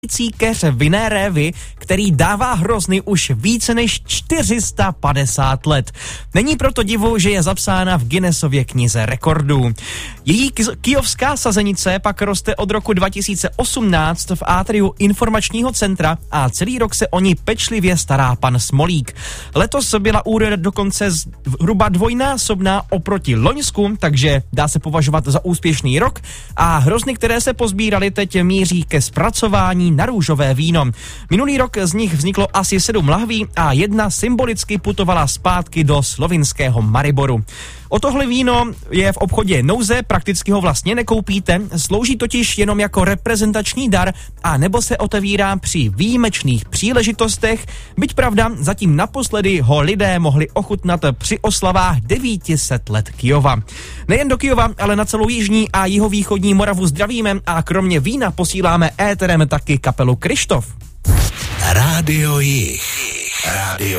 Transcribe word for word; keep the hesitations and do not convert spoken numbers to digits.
keř vinné révy, který dává hrozny už více než čtyři sta padesát let. Není proto divu, že je zapsána v Guinnessově knize rekordů. Její kyjovská sazenice pak roste od roku dva tisíce osmnáct v átriu informačního centra a celý rok se o ní pečlivě stará pan Smolík. Letos byla úroda dokonce zhruba dvojnásobná oproti loňsku, takže dá se považovat za úspěšný rok a hrozny, které se pozbíraly, teď míří ke zpracování na růžové víno. Minulý rok z nich vzniklo asi sedm lahví a jedna symbolicky putovala zpátky do slovinského Mariboru. O tohle víno je v obchodě nouze, prakticky ho vlastně nekoupíte, slouží totiž jenom jako reprezentační dar a nebo se otevírá při výjimečných příležitostech, byť pravda, zatím naposledy ho lidé mohli ochutnat při oslavách devět set let Kyjova. Nejen do Kyjova, ale na celou jižní a jihovýchodní Moravu zdravíme a kromě vína posíláme éterem taky kapelu Kryštof. Rádio Jich. Rádio